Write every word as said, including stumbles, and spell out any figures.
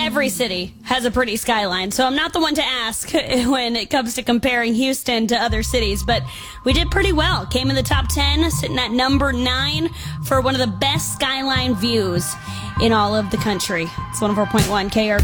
every city has a pretty skyline, so I'm not the one to ask when it comes to comparing Houston to other cities, but we did pretty well. Came in the top ten, sitting at number nine for one of the best skyline views in all of the country. It's one oh four point one K R V.